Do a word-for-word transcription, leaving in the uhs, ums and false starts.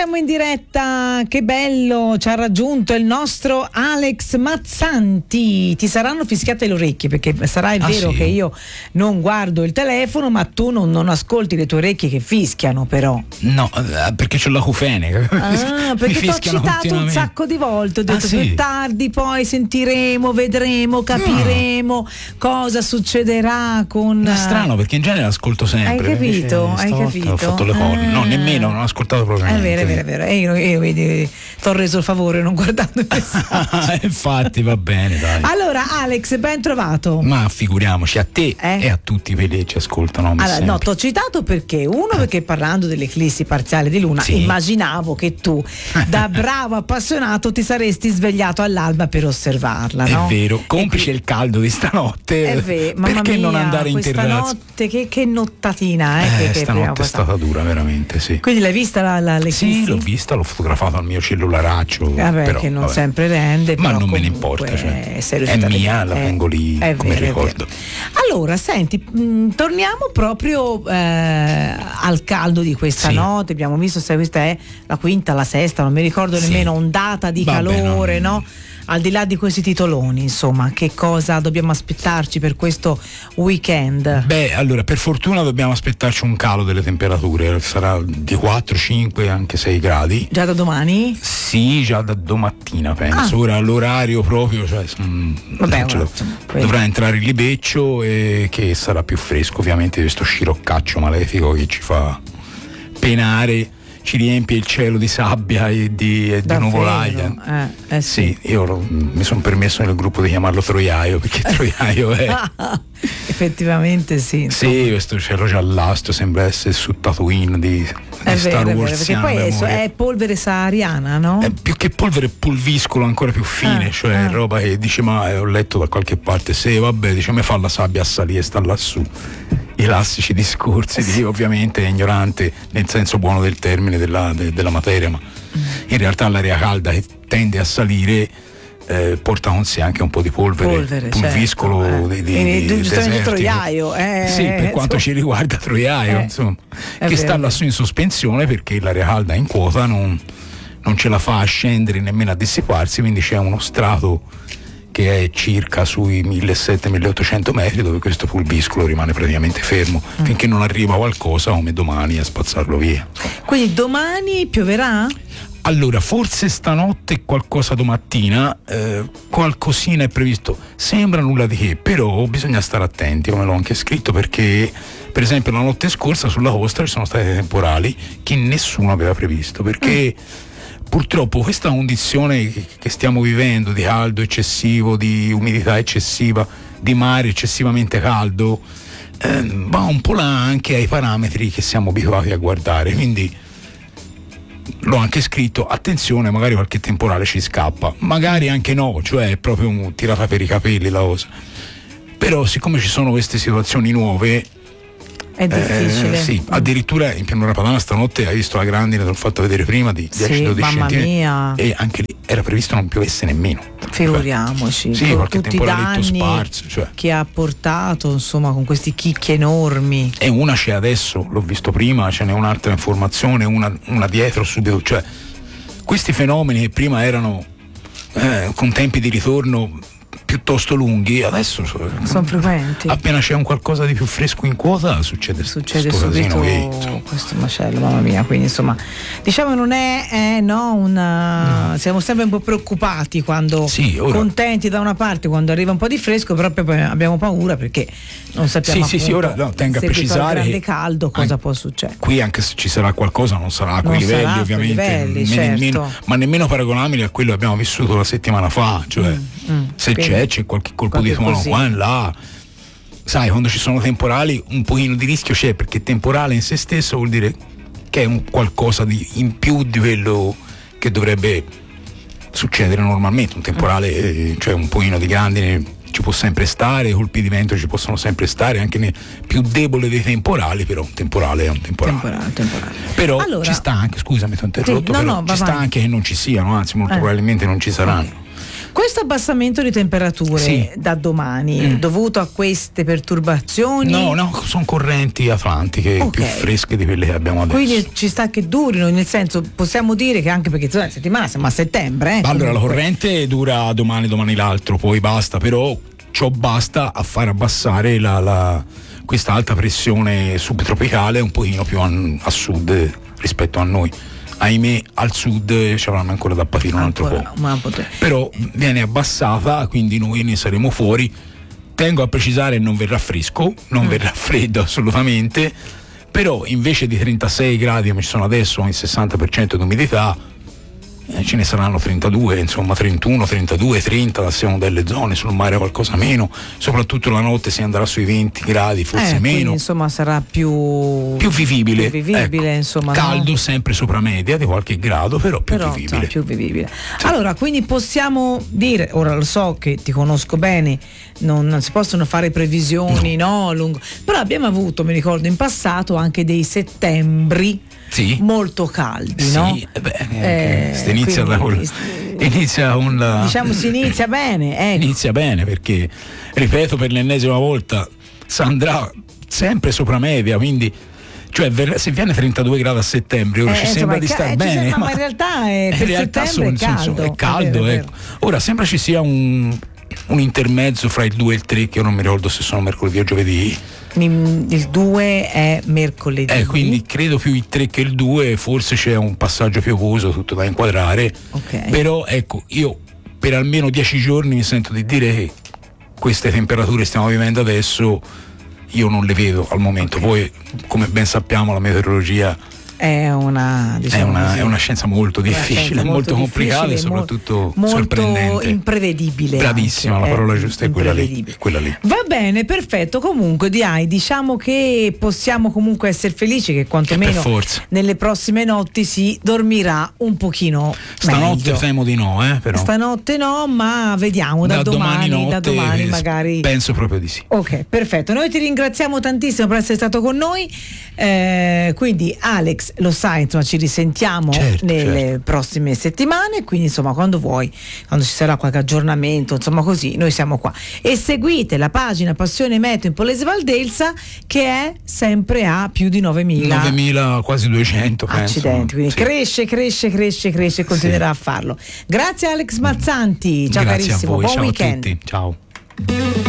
siamo in diretta, che bello, ci ha raggiunto il nostro Alex Mazzanti. Ti saranno fischiate le orecchie, perché sarà è ah, vero sì? che io non guardo il telefono, ma tu non, non ascolti le tue orecchie che fischiano, però. No, perché c'ho l'acufene. Ah, perché ti ho citato un sacco di volte, ho detto ah, sì? più tardi poi sentiremo, vedremo, capiremo no. cosa succederà con... È strano, perché in genere ascolto sempre. Hai capito? Hai capito? Ho fatto le cose. Ah. No, nemmeno, non ho ascoltato proprio niente. È vero, è vero, è vero. E io, io vedi, ti ho reso il favore non guardando il messaggio. Infatti, va bene, dai. Allora, Alex, ben trovato. Ma figuriamoci, a te eh? e a tutti quelli che ci ascoltano. Allora, no, ti ho citato perché? Uno, eh. perché parlando dell'eclissi parziale di luna, sì. immaginavo che tu, da bravo appassionato, ti saresti svegliato all'alba per osservarla, no? È vero, complice il caldo di stanotte. È vero, mamma perché mia, non andare in terrazza? Notte, che, che nottatina, eh, eh che, stanotte che è stata dura, veramente, sì. Quindi l'hai vista la, la, l'eclissi? Sì, l'ho vista, l'ho fotografato al mio cellularaccio. Vabbè, però, che non vabbè. sempre rende. Ma però non me ne comunque, importa, cioè. È mia, la tengo lì è come vero, ricordo. Allora, senti, mh, torniamo proprio eh, al caldo di questa sì. notte. Abbiamo visto se questa è la quinta, la sesta, non mi ricordo sì. nemmeno, ondata di Vabbè, calore, non... no? Al di là di questi titoloni, insomma, che cosa dobbiamo aspettarci per questo weekend? Beh, allora, per fortuna dobbiamo aspettarci un calo delle temperature, sarà di quattro, cinque, anche sei gradi. Già da domani? Sì, già da domattina penso. Ah. Ora l'orario proprio, cioè, mh, Vabbè, ora, lo, dovrà entrare il libeccio e che sarà più fresco, ovviamente, questo sciroccaccio malefico che ci fa penare. Ci riempie il cielo di sabbia e di, e di nuvolaglia. Eh, eh sì. sì, io lo, mi sono permesso nel gruppo di chiamarlo Troiaio, perché Troiaio è. Effettivamente sì. Insomma. Sì, questo cielo giallastro sembra essere su Tatooine di, di è Star vero, Wars. È vero, perché poi è, è polvere sahariana, no? È più che polvere, pulviscolo ancora più fine, ah, cioè ah. roba che dice, ma eh, ho letto da qualche parte, se vabbè, dice, me fa la sabbia a salire, sta lassù. I classici discorsi di ovviamente ignorante nel senso buono del termine della, de, della materia, ma in realtà l'aria calda che tende a salire eh, porta con sé anche un po' di polvere, polvere pulviscolo certo, eh. di, di, di, di Troiaio, eh, sì, per quanto ci riguarda Troiaio, eh, insomma, che vero. sta lassù in sospensione perché l'aria calda in quota non, non ce la fa a scendere nemmeno a dissiparsi, quindi c'è uno strato che è circa sui millesettecento milleottocento metri, dove questo pulviscolo rimane praticamente fermo mm. finché non arriva qualcosa come domani a spazzarlo via. Quindi domani pioverà? Allora, forse stanotte qualcosa domattina, eh, qualcosina è previsto, sembra nulla di che, però bisogna stare attenti, come l'ho anche scritto, perché per esempio la notte scorsa sulla costa ci sono stati temporali che nessuno aveva previsto, perché mm. purtroppo questa condizione che stiamo vivendo di caldo eccessivo, di umidità eccessiva, di mare eccessivamente caldo, eh, va un po' là anche ai parametri che siamo abituati a guardare, quindi l'ho anche scritto, attenzione, magari qualche temporale ci scappa, magari anche no, cioè è proprio un tirata per i capelli la cosa, però siccome ci sono queste situazioni nuove è difficile. Eh, sì, mm. addirittura in pianura padana stanotte hai visto la grandine, te l'ho fatto vedere prima, di dieci dodici mamma centimetri mia. E anche lì era previsto non piovesse nemmeno. Figuriamoci, cioè, sì, qualche tutti i danni sparso, cioè. che ha portato, insomma, con questi chicchi enormi. E una c'è adesso, l'ho visto prima, ce n'è un'altra informazione, una, una dietro subito, cioè questi fenomeni che prima erano eh, con tempi di ritorno piuttosto lunghi, adesso sono frequenti. Appena c'è un qualcosa di più fresco in quota succede, succede subito che, questo macello, mamma mia. Quindi insomma, diciamo non è, è no una mm. siamo sempre un po' preoccupati quando sì, ora... contenti da una parte quando arriva un po' di fresco, però poi abbiamo paura perché non sappiamo sì, sì, sì, ora no, tengo a precisare grande caldo cosa anche, può succedere. Qui anche se ci sarà qualcosa non sarà a quei non livelli ovviamente livelli, ne, certo. nemmeno, ma nemmeno paragonabili a quello che abbiamo vissuto la settimana fa, cioè mm, mm, se quindi, c'è c'è qualche colpo di tuono qua e là, sai, quando ci sono temporali un pochino di rischio c'è, perché temporale in se stesso vuol dire che è un qualcosa di in più di quello che dovrebbe succedere normalmente. Un temporale, eh, cioè un pochino di grandine ci può sempre stare, i colpi di vento ci possono sempre stare, anche nel più debole dei temporali, però un temporale è un temporale. temporale, temporale. Però allora, ci sta anche, scusami ti ho interrotto, sì, no, però no, ci sta vai. anche che non ci siano, anzi molto eh. probabilmente non ci saranno. Questo abbassamento di temperature sì. da domani mm. dovuto a queste perturbazioni? No, no, sono correnti atlantiche okay. più fresche di quelle che abbiamo adesso. Quindi ci sta che durino, nel senso possiamo dire che anche perché la settimana siamo a settembre. Eh, allora la corrente dura domani, domani l'altro, poi basta, però ciò basta a far abbassare la, la, questa alta pressione subtropicale un pochino più a, a sud rispetto a noi. Ahimè al sud ci avranno ancora da patire un altro po', però viene abbassata, quindi noi ne saremo fuori. Tengo a precisare, non verrà fresco, non mm. verrà freddo assolutamente, però invece di trentasei gradi come ci sono adesso, con il sessanta per cento di umidità, eh, ce ne saranno trentadue, insomma trentuno, trentadue, trenta, siamo delle zone sul mare qualcosa meno, soprattutto la notte si andrà sui venti gradi, forse eh, meno. Quindi, insomma sarà più più vivibile, più vivibile ecco, insomma, caldo no? sempre sopra media di qualche grado, però più però, vivibile. Cioè, più vivibile. Sì. Allora, quindi possiamo dire, ora lo so che ti conosco bene, non, non si possono fare previsioni, no, no lungo, però abbiamo avuto, mi ricordo in passato, anche dei settembri sì. molto caldi, sì, no? Beh, eh, si inizia quindi, da un, inizia un diciamo si inizia bene, ecco. Inizia bene perché, ripeto per l'ennesima volta, si andrà sempre sopra media, quindi cioè se viene trentadue gradi a settembre ora eh, ci insomma, sembra di star eh, bene, sembra, ma in realtà è, per in realtà settembre sono, è caldo, sono, è caldo, è vero, ecco. Ora sembra ci sia un un intermezzo fra il due e il tre, che io non mi ricordo se sono mercoledì o giovedì. Il due è mercoledì. Eh, quindi credo più il tre che il due, forse c'è un passaggio piovoso tutto da inquadrare. Okay. Però ecco, io per almeno dieci giorni mi sento di dire che queste temperature che stiamo vivendo adesso io non le vedo al momento. Okay. Poi, come ben sappiamo, la meteorologia è una, diciamo è, una così, è una scienza molto difficile, molto, molto complicata e soprattutto molto sorprendente, imprevedibile. Bravissima, anche, la parola eh, giusta è quella lì, quella lì. Va bene, perfetto. Comunque dai, diciamo che possiamo comunque essere felici che quantomeno nelle prossime notti si dormirà un pochino stanotte meglio. Temo di no, eh, però. Stanotte no, ma vediamo da, da domani, domani, notte, da domani magari. Penso proprio di sì. Ok, perfetto. Noi ti ringraziamo tantissimo per essere stato con noi. Eh, quindi Alex, lo sai, insomma, ci risentiamo certo, nelle certo. prossime settimane, quindi insomma quando vuoi, quando ci sarà qualche aggiornamento, insomma così, noi siamo qua. E seguite la pagina Passione Meteo in Polese Valdelsa, che è sempre a più di novemila. novemila, quasi duecento, penso. Accidenti, quindi sì. cresce, cresce, cresce, cresce e continuerà sì. a farlo. Grazie Alex Mazzanti, ciao Grazie carissimo, a voi, buon ciao weekend. A tutti. Ciao.